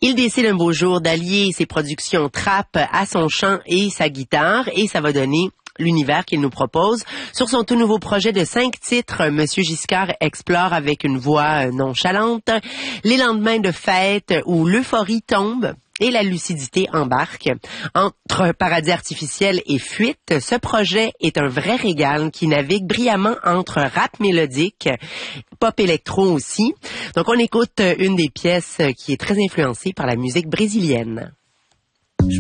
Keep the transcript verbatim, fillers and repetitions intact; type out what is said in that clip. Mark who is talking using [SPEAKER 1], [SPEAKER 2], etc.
[SPEAKER 1] Il décide un beau jour d'allier ses productions trap à son chant et sa guitare et ça va donner l'univers qu'il nous propose. Sur son tout nouveau projet de cinq titres, Monsieur Giscard explore avec une voix nonchalante les lendemains de fête où l'euphorie tombe et la lucidité embarque. Entre paradis artificiel et fuite, ce projet est un vrai régal qui navigue brillamment entre rap mélodique, pop électro aussi. Donc on écoute une des pièces qui est très influencée par la musique brésilienne.